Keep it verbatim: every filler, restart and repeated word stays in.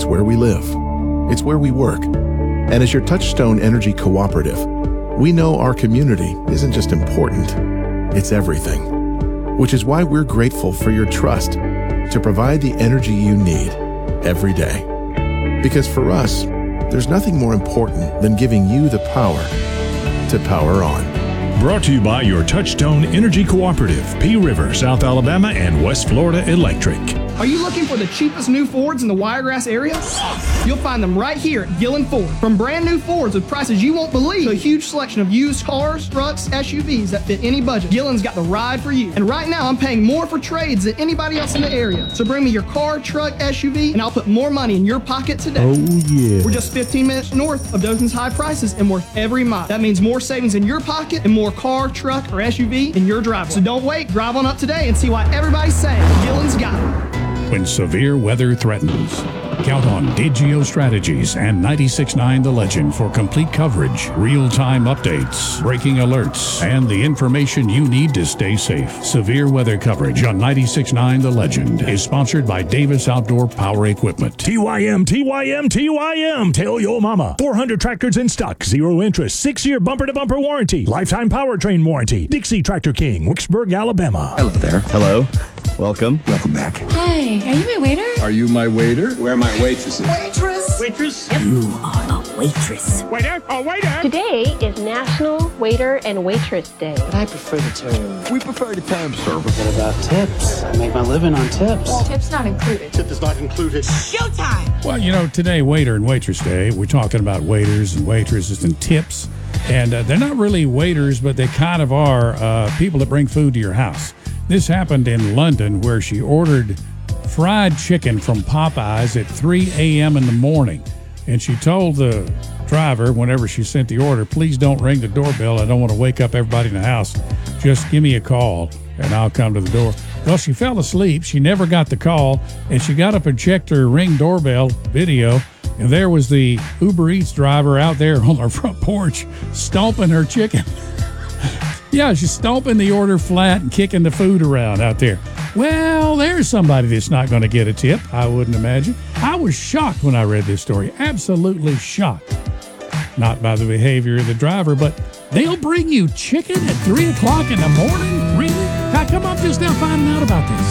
where we live. It's where we work. And as your Touchstone Energy Cooperative, we know our community isn't just important, it's everything. Which is why we're grateful for your trust to provide the energy you need every day. Because for us, there's nothing more important than giving you the power to power on. Brought to you by your Touchstone Energy Cooperative, P River, South Alabama, and West Florida Electric. Are you looking for the cheapest new Fords in the Wiregrass area? You'll find them right here at Gillen Ford. From brand new Fords with prices you won't believe to a huge selection of used cars, trucks, S U Vs that fit any budget, Gillen's got the ride for you. And right now I'm paying more for trades than anybody else in the area. So bring me your car, truck, S U V, and I'll put more money in your pocket today. Oh yeah. We're just fifteen minutes north of Dothan's high prices and worth every mile. That means more savings in your pocket and more car, truck, or S U V in your driveway. So don't wait, drive on up today and see why everybody's saying Gillen's got it. When severe weather threatens, count on Digio Strategies and ninety-six point nine The Legend for complete coverage, real-time updates, breaking alerts, and the information you need to stay safe. Severe weather coverage on ninety-six point nine The Legend is sponsored by Davis Outdoor Power Equipment. T Y M, T Y M, T Y M. Tell your mama. four hundred tractors in stock, zero interest, six-year bumper-to-bumper warranty, lifetime powertrain warranty. Dixie Tractor King, Wicksburg, Alabama. Hello there. Hello. Welcome. Welcome back. Hi, are you my waiter? Are you my waiter? Where are my waitresses? Waitress! Waitress. You are a waitress. Waiter. Oh, waiter. Today is National Waiter and Waitress Day. But I prefer the term. We prefer the term server. What about tips? I make my living on tips. Tips not included. Tip is not included. Showtime! Well, you know, today, Waiter and Waitress Day, we're talking about waiters and waitresses and tips. And uh, they're not really waiters, but they kind of are uh, people that bring food to your house. This happened in London, where she ordered fried chicken from Popeyes at three a.m. in the morning. And she told the driver, whenever she sent the order, please don't ring the doorbell. I don't want to wake up everybody in the house. Just give me a call, and I'll come to the door. Well, she fell asleep. She never got the call, and she got up and checked her Ring doorbell video, and there was the Uber Eats driver out there on her front porch stomping her chicken. Yeah, she's stomping the order flat and kicking the food around out there. Well, there's somebody that's not going to get a tip, I wouldn't imagine. I was shocked when I read this story. Absolutely shocked. Not by the behavior of the driver, but they'll bring you chicken at three o'clock in the morning? Really? How come I'm just now finding out about this?